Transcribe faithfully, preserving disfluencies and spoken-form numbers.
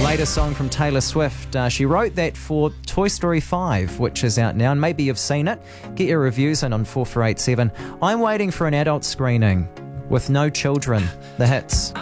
latest song from Taylor Swift. Uh, she wrote that for Toy Story five, which is out now, and maybe you've seen it. Get your reviews in on four four eight seven. I'm waiting for an adult screening with no children. The hits.